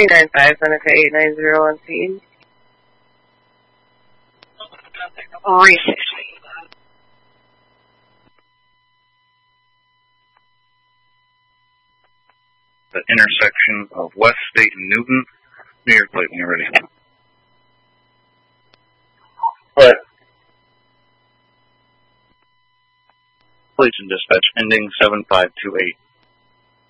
395 Seneca 890 on scene. 360. The intersection of West State and Newton. New York plate when you're ready. Right. Plates and dispatch ending 7528.